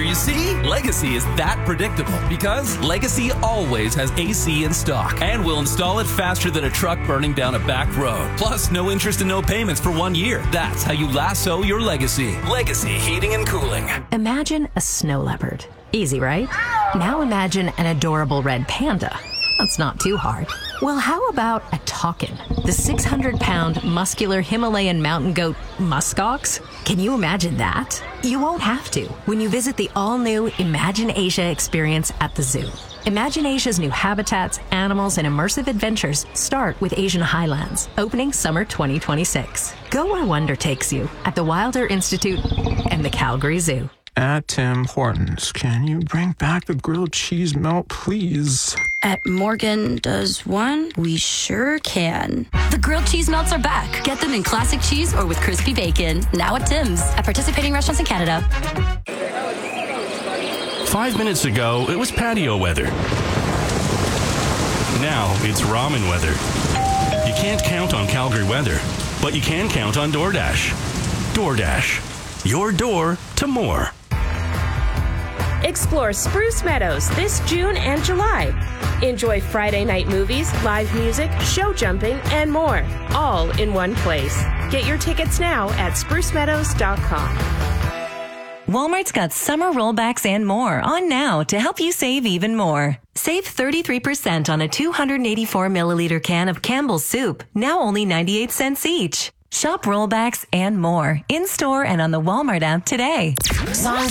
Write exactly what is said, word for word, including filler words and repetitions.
You see, Legacy is that predictable because Legacy always has A C in stock and will install it faster than a truck burning down a back road. Plus, no interest and no payments for one year. That's how you lasso your Legacy. Legacy Heating and Cooling. Imagine a snow leopard. Easy, right? Now imagine an adorable red panda. That's not too hard. Well, how about a takin, the six hundred pound muscular Himalayan mountain goat muskox? Can you imagine that? You won't have to when you visit the all-new Imagine Asia experience at the zoo. Imagine Asia's new habitats, animals, and immersive adventures start with Asian Highlands, opening summer twenty twenty-six. Go where wonder takes you at the Wilder Institute and the Calgary Zoo. At Tim Hortons, can you bring back the grilled cheese melt, please? At Morgan Does One, we sure can. The grilled cheese melts are back. Get them in classic cheese or with crispy bacon. Now at Tim's. At participating restaurants in Canada. Five minutes ago, it was patio weather. Now it's ramen weather. You can't count on Calgary weather, but you can count on DoorDash. DoorDash. Your door to more. Explore Spruce Meadows this June and July. Enjoy Friday night movies, live music, show jumping, and more, all in one place. Get your tickets now at spruce meadows dot com. Walmart's got summer rollbacks and more on now to help you save even more. Save thirty-three percent on a two hundred eighty-four milliliter can of Campbell's soup, now only ninety-eight cents each. Shop rollbacks and more in-store and on the Walmart app today.